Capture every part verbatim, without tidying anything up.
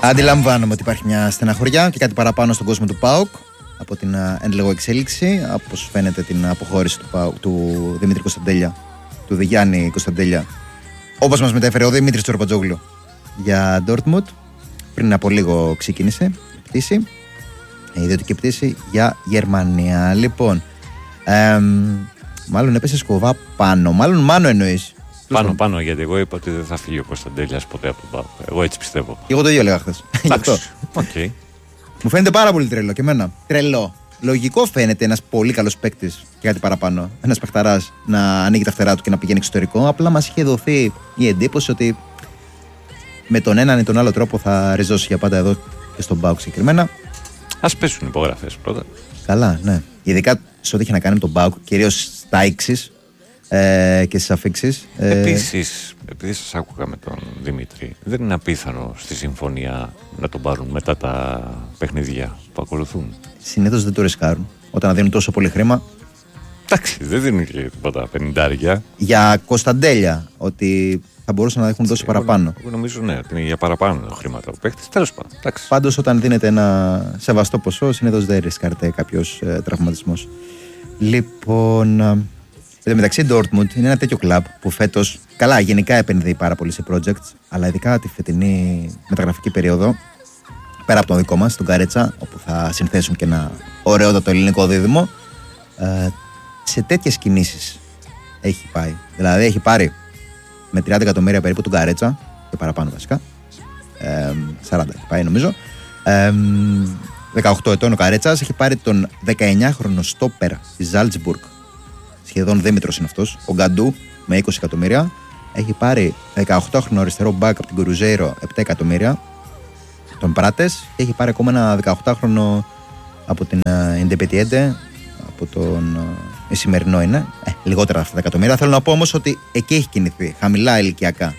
Αντιλαμβάνομαι ότι υπάρχει μια στεναχωριά και κάτι παραπάνω στον κόσμο του ΠΑΟΚ από την εν λόγω εξέλιξη. Όπως φαίνεται την αποχώρηση του, ΠΑΟΚ, του Δημήτρη Κωνσταντέλια, του Γιάννη Κωνσταντέλια, όπως μας μετέφερε ο Δημήτρης Τσορπατζόγλου για Ντόρτμουντ. Πριν από λίγο ξεκίνησε η πτήση, η ιδιωτική πτήση για Γερμανία. Λοιπόν, εμ, μάλλον έπεσε σκοβά πάνω. Μάλλον μάνο εννοείς. Πάνω, πάνω, γιατί εγώ είπα ότι δεν θα φύγει ο Κωνσταντέλιας ποτέ από τον ΠΑΟΚ. Εγώ έτσι πιστεύω. Και εγώ το ίδιο έλεγα χθες. Okay. Μου φαίνεται πάρα πολύ τρελό και εμένα. Τρελό. Λογικό φαίνεται ένας πολύ καλός παίκτης και κάτι παραπάνω. Ένας παιχταράς να ανοίγει τα φτερά του και να πηγαίνει εξωτερικό. Απλά μας είχε δοθεί η εντύπωση ότι με τον έναν ή τον άλλο τρόπο θα ριζώσει για πάντα εδώ και στον ΠΑΟΚ συγκεκριμένα. Ας πέσουν υπογραφές πρώτα. Καλά, ναι. Ειδικά σε ό,τι έχει να κάνει με τον ΠΑΟΚ, κυρίως στα έξις ε, και στις αφήξεις. Ε... Επίσης, επειδή σας άκουγα με τον Δημήτρη, δεν είναι απίθανο στη συμφωνία να τον πάρουν μετά τα παιχνίδια που ακολουθούν. Συνήθως δεν το ρισκάρουν όταν δίνουν τόσο πολύ χρήμα. Εντάξει, δεν δίνουν και τίποτα πενηντάρια. Για Κωνσταντέλια, ότι θα μπορούσαν να έχουν δώσει παραπάνω. Εγώ νομίζω ναι, ότι είναι για παραπάνω χρήματα ο παίχτης. Τέλος πάντων. Πάντως, όταν δίνεται ένα σεβαστό ποσό, συνήθως δεν ρισκάρεται κάποιος ε, τραυματισμός. Λοιπόν, εν τω μεταξύ, Dortmund είναι ένα τέτοιο κλαμπ που φέτος, καλά, γενικά επενδύει πάρα πολύ σε projects, αλλά ειδικά τη φετινή μεταγραφική περίοδο, πέρα από το δικό μας, τον Καρέτσα, όπου θα συνθέσουν και ένα ωραιότατο ελληνικό δίδυμο, ε, σε τέτοιες κινήσεις έχει πάει. Δηλαδή, έχει πάρει με τριάντα εκατομμύρια περίπου τον Καρέτσα, και παραπάνω βασικά. Ε, σαράντα έχει πάει νομίζω. Ε, δεκαοκτώ ετών ο Καρέτσας, έχει πάρει τον δεκαεννιάχρονο στόπερ της Ζάλτσμπουργκ. Σχεδόν δίμητρος είναι αυτός. Ο Γκαντού με είκοσι εκατομμύρια. Έχει πάρει δεκαοκτώχρονο αριστερό μπακ από την Κρουζέιρο επτά εκατομμύρια. Τον Πράτες. Και έχει πάρει ακόμα ένα δεκαοκτάχρονο από την Independiente. Από τον ε, σημερινό είναι. Ε, λιγότερα αυτά τα εκατομμύρια. Θέλω να πω όμως ότι εκεί έχει κινηθεί. Χαμηλά ηλικιακά.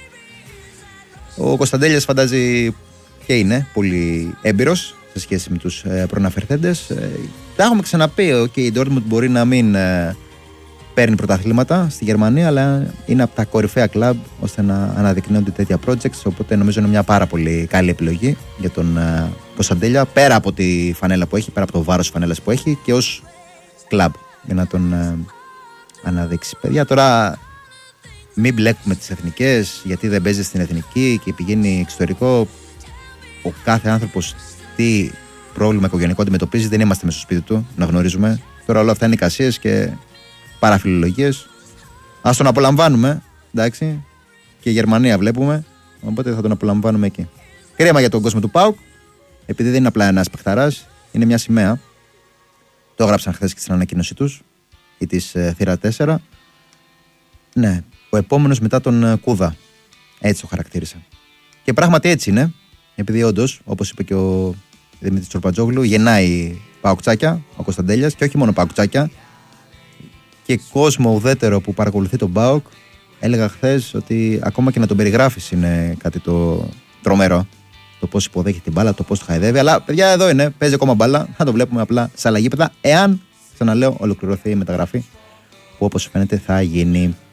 Ο Κωνσταντέλιας φαντάζει και είναι πολύ έμπειρος σε σχέση με τους ε, προαναφερθέντες. Ε, τα έχουμε ξαναπεί. Okay, η Dortmund μπορεί να μην ε, παίρνει πρωταθλήματα στη Γερμανία, αλλά είναι από τα κορυφαία κλαμπ ώστε να αναδεικνύονται τέτοια projects. Οπότε νομίζω είναι μια πάρα πολύ καλή επιλογή για τον ε, Κωνσταντέλια, πέρα από τη φανέλα που έχει, πέρα από το βάρος φανέλας που έχει και ως κλαμπ για να τον ε, αναδείξει. Παιδιά, τώρα μην μπλέκουμε τις εθνικές, γιατί δεν παίζει στην εθνική και πηγαίνει εξωτερικό. Ο κάθε άνθρωπος τι πρόβλημα οικογενειακό αντιμετωπίζει, δεν είμαστε μέσα στο σπίτι του, να γνωρίζουμε. Τώρα όλα αυτά είναι εικασίες και παραφιλολογίες. Ας τον απολαμβάνουμε, εντάξει. Και η Γερμανία βλέπουμε, οπότε θα τον απολαμβάνουμε εκεί. Κρίμα για τον κόσμο του ΠΑΟΚ, επειδή δεν είναι απλά ένας παιχταράς, είναι μια σημαία. Το έγραψαν χθες και στην ανακοίνωσή τους, ή της ε, θύρα τέσσερα. Ναι, ο επόμενος μετά τον ε, Κούδα. Έτσι το χαρακτήρισα. Και πράγματι έτσι είναι, επειδή όντως, όπως είπε και ο Δημήτρης Τσορπατζόγλου, γεννάει παοκτσάκια, ο Κωνσταντέλιας, και όχι μόνο παοκτσάκια, και κόσμο ουδέτερο που παρακολουθεί τον ΠΑΟΚ. Έλεγα χθες ότι ακόμα και να τον περιγράφεις είναι κάτι το τρομερό. Το πώς υποδέχει την μπάλα, το πώς το χαϊδεύει. Αλλά παιδιά, εδώ είναι, παίζει ακόμα μπάλα. Θα το βλέπουμε απλά σε άλλα γήπεδα, εάν, ξαναλέω, ολοκληρωθεί η μεταγραφή, που όπως φαίνεται θα γίνει.